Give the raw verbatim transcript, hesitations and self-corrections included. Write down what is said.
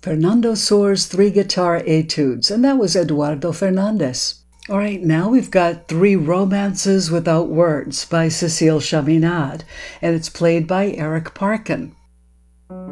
Fernando Soares Three Guitar Etudes, and that was Eduardo Fernandez. All right, now we've got Three Romances Without Words by Cecile Chaminade, and it's played by Eric Parkin.